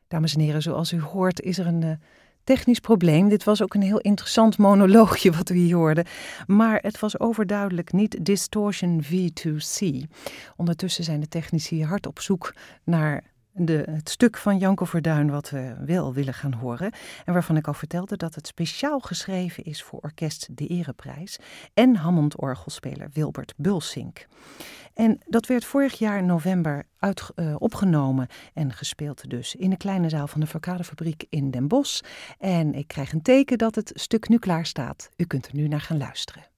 Dames en heren, zoals u hoort is er een technisch probleem. Dit was ook een heel interessant monoloogje wat u hier hoorde. Maar het was overduidelijk niet Distortion V2C. Ondertussen zijn de technici hard op zoek naar het stuk van Janko Verduin wat we wel willen gaan horen. En waarvan ik al vertelde dat het speciaal geschreven is voor orkest De Ereprijs en Hammond-orgelspeler Wilbert Bulsink. En dat werd vorig jaar in november opgenomen en gespeeld dus in de kleine zaal van de Verkadefabriek in Den Bosch. En ik krijg een teken dat het stuk nu klaar staat. U kunt er nu naar gaan luisteren.